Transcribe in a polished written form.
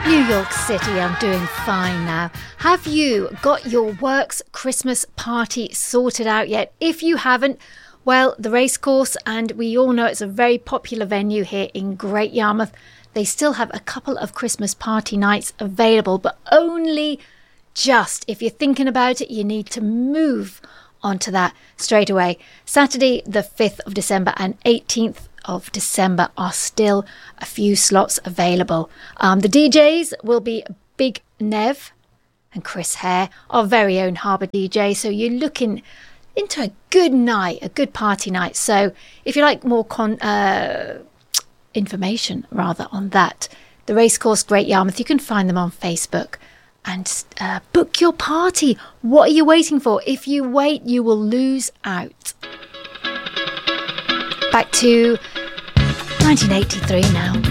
New York City, I'm doing fine now. Have you got your Works Christmas party sorted out yet? If you haven't, well, the racecourse, and we all know it's a very popular venue here in Great Yarmouth, they still have a couple of Christmas party nights available, but only just. If you're thinking about it, you need to move onto that straight away. Saturday, the 5th of December and 18th of December are still a few slots available. The DJs will be Big Nev and Chris Hare, our very own Harbour DJ. So you're looking into a good night, a good party night. So if you like more information rather on that, the Racecourse Great Yarmouth, you can find them on Facebook and book your party. What are you waiting for? If you wait, you will lose out. Back to 1983 now.